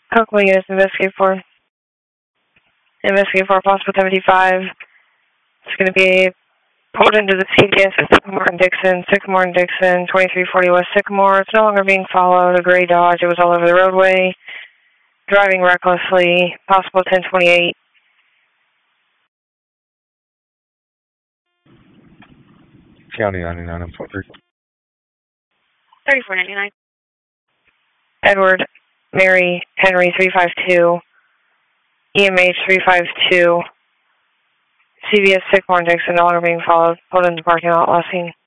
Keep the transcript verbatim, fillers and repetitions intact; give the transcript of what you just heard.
Oakland units investigate for. Investigate for possible seventy-five. It's going to be pulled into the C D S at Sycamore and Dixon. Sycamore and Dixon, twenty-three forty West Sycamore. It's no longer being followed. A gray Dodge. It was all over the roadway. Driving recklessly. Possible ten twenty-eight. County ninety-nine, I'm sorry. thirty-four ninety-nine. Edward, Mary, Henry, three five two. E M H, three five two. C V S Sycamore and Dixon, no longer being followed. Pulled into the parking lot, last seen.